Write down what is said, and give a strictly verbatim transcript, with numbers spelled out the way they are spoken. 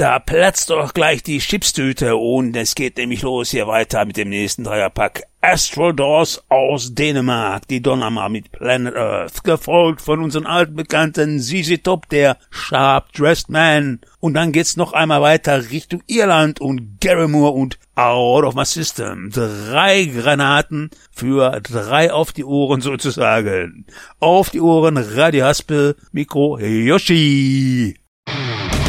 Da platzt doch gleich die Chipstüte und es geht nämlich los hier weiter mit dem nächsten Dreierpack. Astral Doors aus Dänemark, die Donnermar mit Planet Earth, gefolgt von unseren alten Bekannten Z Z Top, der Sharp Dressed Man. Und dann geht's noch einmal weiter Richtung Irland und Gary Moore und Out of My System. Drei Granaten für drei auf die Ohren sozusagen. Auf die Ohren, Radio Haspel, Mikro Yoshi.